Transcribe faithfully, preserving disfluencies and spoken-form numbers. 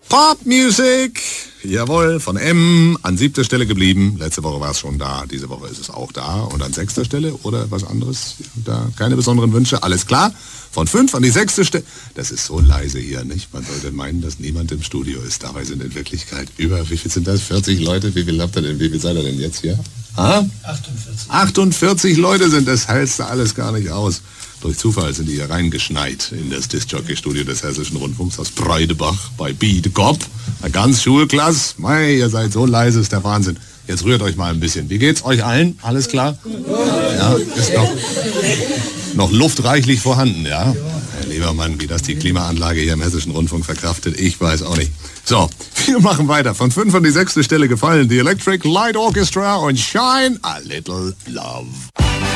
Popmusik, jawohl, von M an siebter Stelle geblieben. Letzte Woche war es schon da, diese Woche ist es auch da. Und an sechster Stelle oder was anderes? Da keine besonderen Wünsche, alles klar. Von fünf an die sechste Stelle. Das ist so leise hier, nicht? Man sollte meinen, dass niemand im Studio ist. Dabei sind in Wirklichkeit über, wie viel sind das? vierzig Leute? Wie viel habt ihr denn? Wie viel seid ihr denn jetzt hier? Ah? achtundvierzig. achtundvierzig Leute sind, das hältst du alles gar nicht aus. Durch Zufall sind die hier reingeschneit in das Disc-Jockey-Studio des Hessischen Rundfunks aus Breidebach bei Biedekopp. Eine ganz Schulklasse. Mei, ihr seid so leise, ist der Wahnsinn. Jetzt rührt euch mal ein bisschen. Wie geht's euch allen? Alles klar? Ja, ist noch, noch Luft reichlich vorhanden, ja? Herr Liebermann, wie das die Klimaanlage hier im Hessischen Rundfunk verkraftet, ich weiß auch nicht. So, wir machen weiter. Von fünf an die sechste Stelle gefallen die Electric Light Orchestra und Shine a Little Love.